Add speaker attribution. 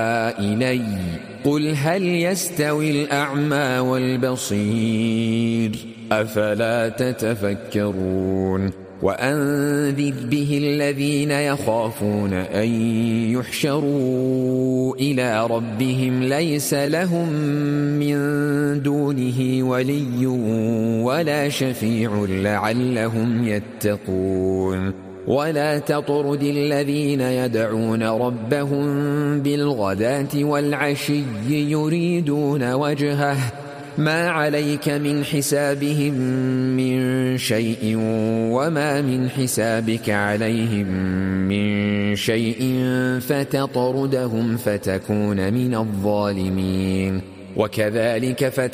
Speaker 1: إلي قل هل يستوي الأعمى والبصير أفلا تتفكرون وأنذر به الذين يخافون أن يحشروا إلى ربهم ليس لهم من دونه ولي ولا شفيع لعلهم يتقون ولا تطرد الذين يدعون ربهم بالغداة والعشي يريدون وجهه ما عليك من حسابهم من شيء وما من حسابك عليهم من شيء فتطردهم فتكون من الظالمين وكذلك